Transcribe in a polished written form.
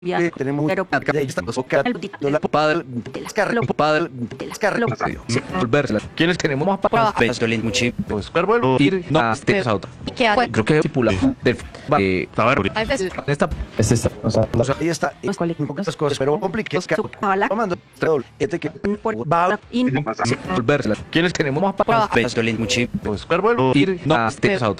tenemos pero ahí está la padre de las carreras volverse quienes tenemos más para Pestolín muchi. pues vuelvo ir no este auto creo que estipula del esta o sea ahí está en pocas cosas pero complicadas que tomando este que va a volverse quienes tenemos más para Pestolín muchi. pues vuelvo ir no este auto